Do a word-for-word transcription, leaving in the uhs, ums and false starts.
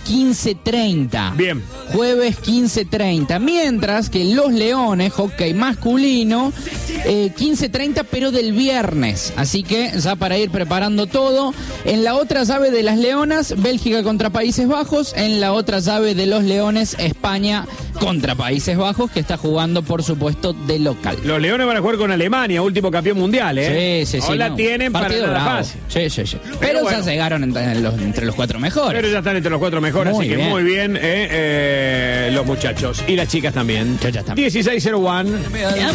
quince treinta. Bien. Jueves quince treinta. Mientras que los Leones, hockey masculino, eh, quince treinta, pero del viernes. Así que ya para ir preparando todo. En la otra llave de las Leonas, Bélgica contra Países Bajos. En la otra llave de los Leones, España contra Países Bajos, que está jugando, por supuesto, de local. Los Leones van a jugar con Alemania, último campeón mundial, ¿eh? Sí, sí, sí. No la no. tienen Partido para nada bravo. fácil. Sí, sí, sí. Pero, Pero bueno. ya llegaron entre los, entre los cuatro mejores. Pero ya están entre los cuatro mejores, Muy así que bien. muy bien, eh, eh, los muchachos. Y las chicas también. Chachas también. dieciséis cero uno.